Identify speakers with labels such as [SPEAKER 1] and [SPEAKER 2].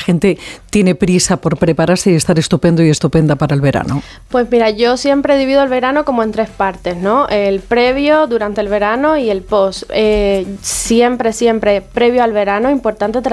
[SPEAKER 1] gente tiene prisa por prepararse y estar estupendo y estupenda para el verano?
[SPEAKER 2] Pues mira, yo siempre divido el verano como en 3 partes, ¿no? El previo, durante el verano y el post. Siempre, previo al verano, importante